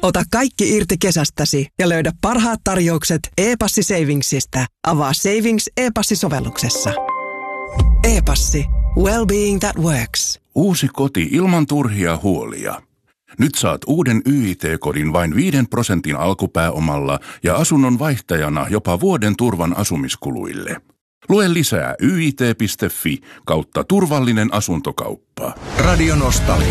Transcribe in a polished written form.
Ota kaikki irti kesästäsi ja löydä parhaat tarjoukset e-passi Savingsista. Avaa Savings e-passi-sovelluksessa. E-passi. Wellbeing that works. Uusi koti ilman turhia huolia. Nyt saat uuden YIT-kodin vain 5% alkupääomalla ja asunnon vaihtajana jopa vuoden turvan asumiskuluille. Lue lisää yit.fi/turvallinen asuntokauppa. Radio Nostalgia.